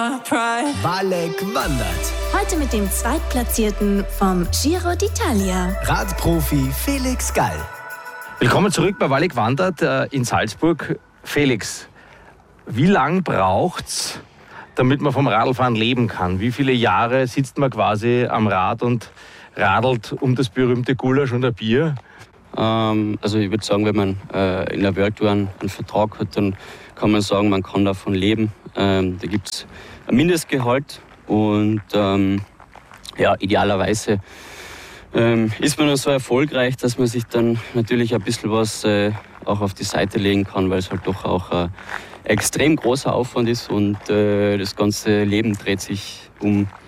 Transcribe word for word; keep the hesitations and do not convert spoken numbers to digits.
Walek wandert. Heute mit dem Zweitplatzierten vom Giro d'Italia. Radprofi Felix Gall. Willkommen zurück bei Walek wandert äh, in Salzburg. Felix, wie lang braucht's, damit man vom Radlfahren leben kann? Wie viele Jahre sitzt man quasi am Rad und radelt um das berühmte Gulasch und ein Bier? Ähm, also ich würde sagen, wenn man äh, in der World Tour einen, einen Vertrag hat, dann kann man sagen, man kann davon leben. Ähm, da gibt es ein Mindestgehalt und ähm, ja, idealerweise ähm, ist man dann so erfolgreich, dass man sich dann natürlich ein bisschen was äh, auch auf die Seite legen kann, weil es halt doch auch ein extrem großer Aufwand ist und äh, das ganze Leben dreht sich um